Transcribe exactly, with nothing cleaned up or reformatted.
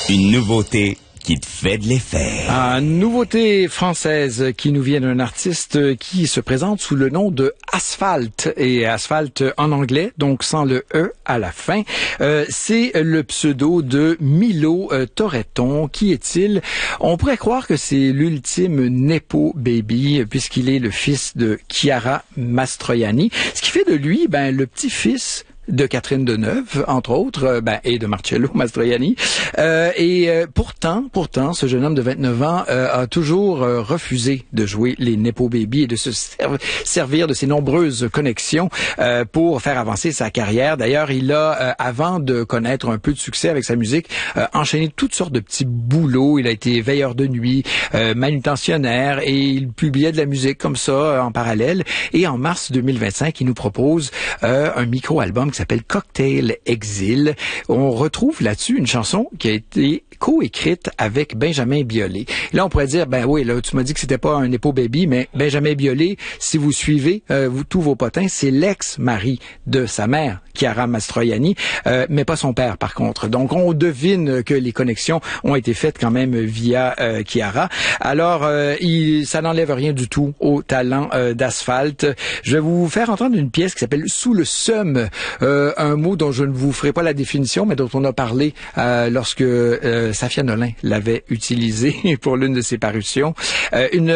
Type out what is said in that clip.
Une nouveauté qui te fait de l'effet. Ah, nouveauté française qui nous vient d'un artiste qui se présente sous le nom de Asphalt, et Asphalt en anglais, donc sans le E à la fin. Euh, c'est le pseudo de Milo euh, Toretton. Qui est-il? On pourrait croire que c'est l'ultime Nepo Baby, puisqu'il est le fils de Chiara Mastroianni, ce qui fait de lui ben le petit-fils de Catherine Deneuve, entre autres, ben, et de Marcello Mastroianni. Euh, et euh, pourtant, pourtant, ce jeune homme de vingt-neuf ans euh, a toujours euh, refusé de jouer les Nepo Baby et de se serv- servir de ses nombreuses connexions euh, pour faire avancer sa carrière. D'ailleurs, il a, euh, avant de connaître un peu de succès avec sa musique, euh, enchaîné toutes sortes de petits boulots. Il a été veilleur de nuit, euh, manutentionnaire, et il publiait de la musique comme ça euh, en parallèle. Et en mars deux mille vingt-cinq, il nous propose euh, un micro-album qui s'appelle Cocktail Exil. On retrouve là-dessus une chanson qui a été co-écrite avec Benjamin Biolay. Là, on pourrait dire, ben oui, là, tu m'as dit que c'était pas un Nepo Baby, mais Benjamin Biolay, si vous suivez euh, vous, tous vos potins, c'est l'ex-mari de sa mère, Chiara Mastroianni, euh, mais pas son père, par contre. Donc, on devine que les connexions ont été faites quand même via euh, Chiara. Alors, euh, il, ça n'enlève rien du tout au talent euh, d'Asphalt. Je vais vous faire entendre une pièce qui s'appelle Sous le seum, euh, un mot dont je ne vous ferai pas la définition, mais dont on a parlé euh, lorsque euh, Safia Nolin l'avait utilisé pour l'une de ses parutions. Euh, une